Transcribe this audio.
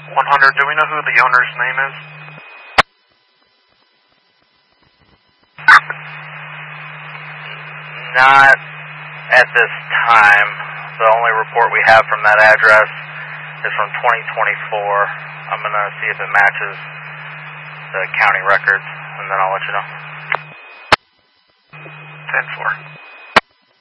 100, do we know who the owner's name is? Not at this time. The only report we have from that address is from 2024. I'm going to see if it matches the county records, and then I'll let you know. 10-4.